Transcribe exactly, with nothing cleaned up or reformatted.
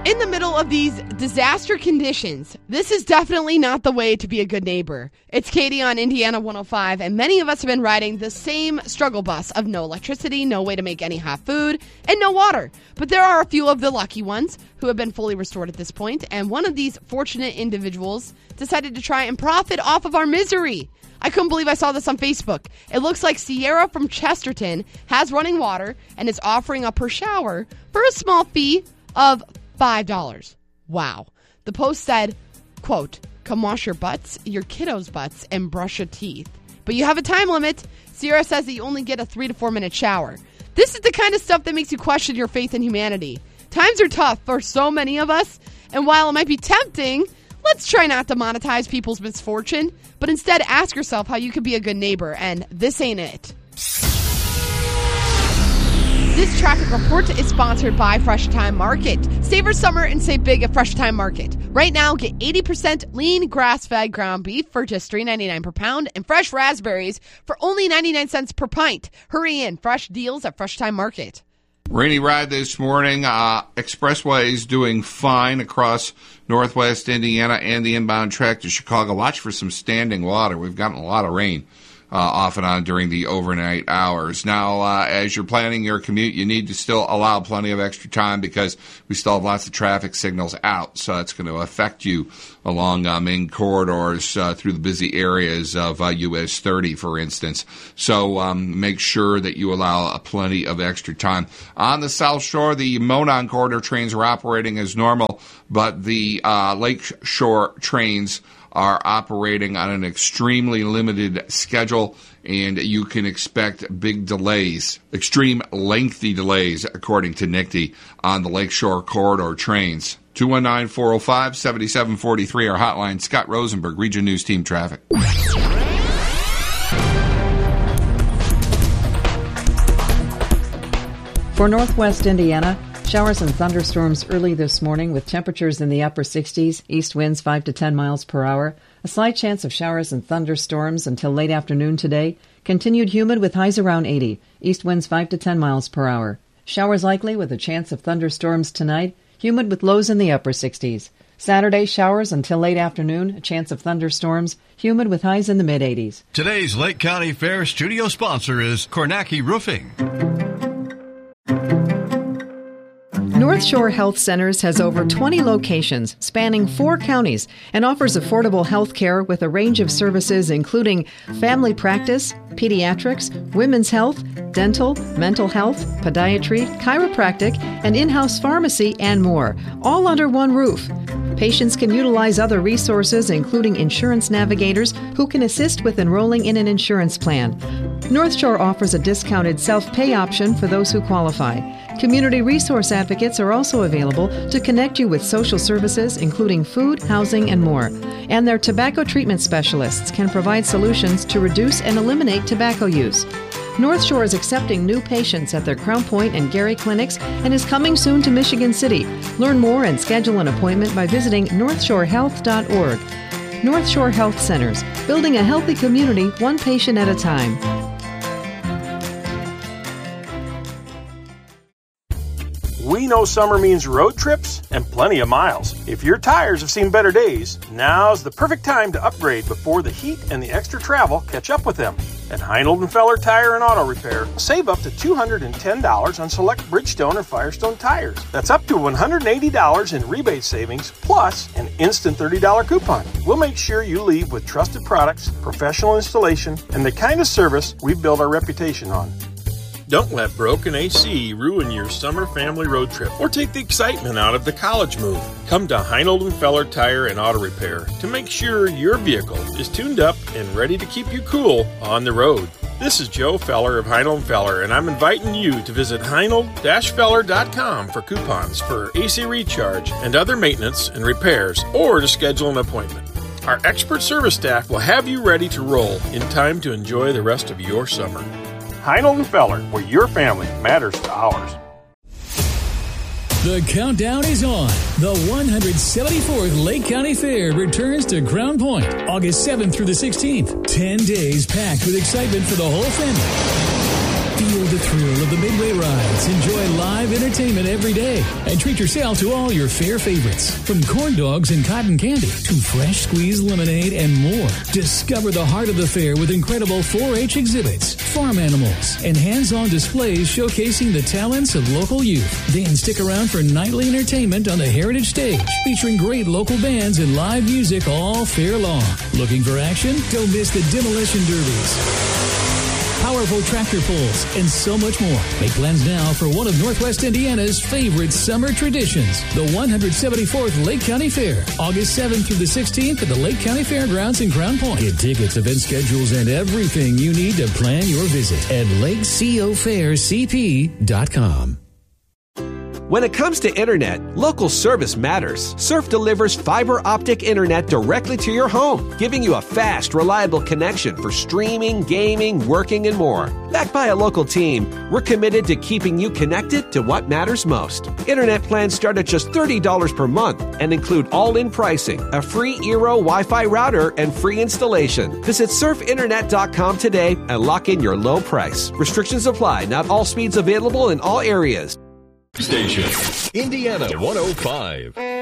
In the middle of these disaster conditions, this is definitely not the way to be a good neighbor. It's Katie on Indiana one oh five, and many of us have been riding the same struggle bus of no electricity, no way to make any hot food, and no water. But there are a few of the lucky ones who have been fully restored at this point, and one of these fortunate individuals decided to try and profit off of our misery. I couldn't believe I saw this on Facebook. It looks like Sierra from Chesterton has running water and is offering up her shower for a small fee of five dollars. Wow. The post said, quote, "Come wash your butts, your kiddos' butts, and brush your teeth. But you have a time limit." Sierra says that you only get a three to four minute shower. This is the kind of stuff that makes you question your faith in humanity. Times are tough for so many of us, and while it might be tempting, let's try not to monetize people's misfortune, but instead ask yourself how you could be a good neighbor, and this ain't it. This traffic report is sponsored by Fresh Thyme Market. Savor summer and save big at Fresh Thyme Market. Right now, get eighty percent lean grass-fed ground beef for just three ninety-nine per pound and fresh raspberries for only ninety-nine cents per pint. Hurry in. Fresh deals at Fresh Thyme Market. Rainy ride this morning. Uh, expressways doing fine across northwest Indiana and the inbound track to Chicago. Watch for some standing water. We've gotten a lot of rain uh, off and on during the overnight hours. Now, uh, as you're planning your commute, you need to still allow plenty of extra time because we still have lots of traffic signals out. So it's going to affect you along uh, main corridors uh, through the busy areas of uh, U S thirty, for instance. So um, make sure that you allow uh, plenty of extra time. On the South Shore, the Monon corridor trains are operating as normal, but the uh, Lake Shore trains are operating on an extremely limited schedule, and you can expect big delays, extreme lengthy delays, according to N I C T I, on the Lakeshore Corridor trains. two one nine, four oh five, seven seven four three, our hotline. Scott Rosenberg, Region News Team Traffic. For northwest Indiana, showers and thunderstorms early this morning with temperatures in the upper sixties, east winds five to ten miles per hour. A slight chance of showers and thunderstorms until late afternoon today. Continued humid with highs around eighty, east winds five to ten miles per hour. Showers likely with a chance of thunderstorms tonight. Humid with lows in the upper sixties. Saturday, showers until late afternoon, a chance of thunderstorms. Humid with highs in the mid-eighties. Today's Lake County Fair studio sponsor is Kornacki Roofing. North Shore Health Centers has over twenty locations spanning four counties and offers affordable health care with a range of services including family practice, pediatrics, women's health, dental, mental health, podiatry, chiropractic, and in-house pharmacy, and more, all under one roof. Patients can utilize other resources, including insurance navigators who can assist with enrolling in an insurance plan. North Shore offers a discounted self-pay option for those who qualify. Community resource advocates are also available to connect you with social services, including food, housing, and more. And their tobacco treatment specialists can provide solutions to reduce and eliminate tobacco use. North Shore is accepting new patients at their Crown Point and Gary clinics and is coming soon to Michigan City. Learn more and schedule an appointment by visiting north shore health dot org. North Shore Health Centers, building a healthy community one patient at a time. We know summer means road trips and plenty of miles. If your tires have seen better days, now's the perfect time to upgrade before the heat and the extra travel catch up with them. At Heinold and Feller Tire and Auto Repair, save up to two hundred ten dollars on select Bridgestone or Firestone tires. That's up to one hundred eighty dollars in rebate savings, plus an instant thirty dollars coupon. We'll make sure you leave with trusted products, professional installation, and the kind of service we've built our reputation on. Don't let broken A C ruin your summer family road trip or take the excitement out of the college move. Come to Heinold and Feller Tire and Auto Repair to make sure your vehicle is tuned up and ready to keep you cool on the road. This is Joe Feller of Heinold and Feller, and I'm inviting you to visit heinold dash feller dot com for coupons for A C recharge and other maintenance and repairs, or to schedule an appointment. Our expert service staff will have you ready to roll in time to enjoy the rest of your summer. Heinold and Feller, where your family matters to ours. The countdown is on. The one hundred seventy-fourth Lake County Fair returns to Crown Point, August seventh through the sixteenth. Ten days packed with excitement for the whole family. Feel the thrill of the Midway rides. Enjoy live entertainment every day. And treat yourself to all your fair favorites. From corn dogs and cotton candy to fresh squeezed lemonade and more. Discover the heart of the fair with incredible four H exhibits, farm animals, and hands-on displays showcasing the talents of local youth. Then stick around for nightly entertainment on the Heritage Stage, featuring great local bands and live music all fair long. Looking for action? Don't miss the Demolition Derbies, powerful tractor pulls, and so much more. Make plans now for one of Northwest Indiana's favorite summer traditions, the one hundred seventy-fourth Lake County Fair, August seventh through the sixteenth at the Lake County Fairgrounds in Crown Point. Get tickets, event schedules, and everything you need to plan your visit at lake co fair c p dot com. When it comes to internet, local service matters. Surf delivers fiber optic internet directly to your home, giving you a fast, reliable connection for streaming, gaming, working, and more. Backed by a local team, we're committed to keeping you connected to what matters most. Internet plans start at just thirty dollars per month and include all-in pricing, a free Eero Wi-Fi router, and free installation. Visit surf internet dot com today and lock in your low price. Restrictions apply. Not all speeds available in all areas. Station Indiana one oh five.